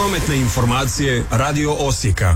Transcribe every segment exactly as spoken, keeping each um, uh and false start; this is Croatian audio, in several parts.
Prometne informacije Radio Osijeka.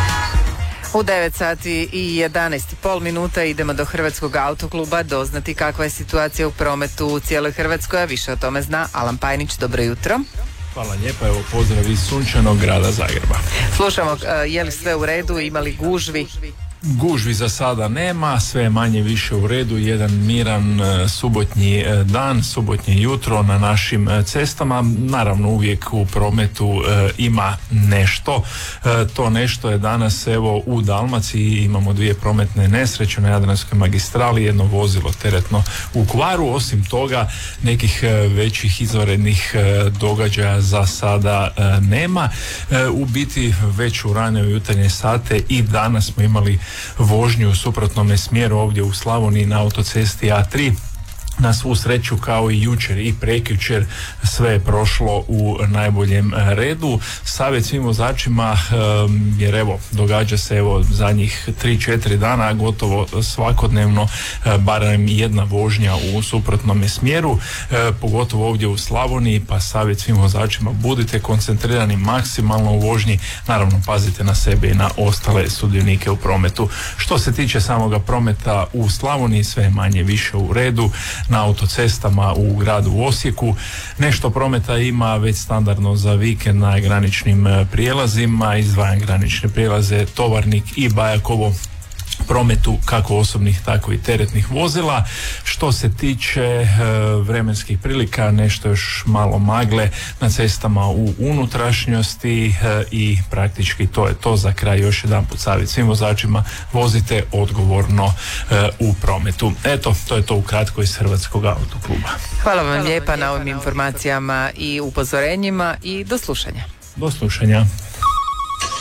U devet sati i jedanaest i pol minuta idemo do Hrvatskog autokluba doznati kakva je situacija u prometu u cijeloj Hrvatskoj, a više o tome zna Alan Pajnić. Dobro jutro. Hvala lijepa, evo pozdrav iz sunčanog grada Zagreba. Slušamo, je li sve u redu, ima li gužvi? Gužvi za sada nema, sve je manje više u redu, jedan miran e, subotnji dan, subotnje jutro na našim e, cestama. Naravno uvijek u prometu e, ima nešto, e, to nešto je danas evo u Dalmaciji, imamo dvije prometne nesreće na Jadranskoj magistrali, jedno vozilo teretno u kvaru. Osim toga nekih e, većih izvanrednih e, događaja za sada e, nema. E, u biti već u rane jutarnje sate i danas smo imali vožnju u suprotnome smjeru ovdje u Slavoniji na autocesti A tri. Na svu sreću kao i jučer i prekjučer sve je prošlo u najboljem redu. Savjet svim vozačima, jer evo događa se evo zadnjih tri četiri dana gotovo svakodnevno barem jedna vožnja u suprotnom smjeru, pogotovo ovdje u Slavoniji, pa savjet svim vozačima, budite koncentrirani maksimalno u vožnji, naravno pazite na sebe i na ostale sudionike u prometu. Što se tiče samoga prometa u Slavoniji, sve je manje više u redu. Na autocestama u gradu Osijeku nešto prometa ima već standardno za vikend na graničnim prijelazima, izdvajan granične prijelaze Tovarnik i Bajakovo, prometu kako osobnih tako i teretnih vozila. Što se tiče e, vremenskih prilika, nešto još malo magle na cestama u unutrašnjosti e, i praktički to je to. Za kraj još jedan put savjet svim vozačima, vozite odgovorno e, u prometu. Eto, to je to ukratko iz Hrvatskog autokluba. Hvala vam lijepa na ovim informacijama i upozorenjima i do slušanja. Do slušanja.